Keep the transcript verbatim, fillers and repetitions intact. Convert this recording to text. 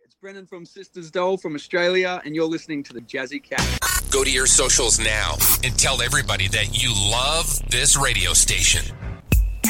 It's Brennan from Sisters Dole from Australia, and you're listening to the Jazzy Cat. Go to your socials now and tell everybody that you love this radio station.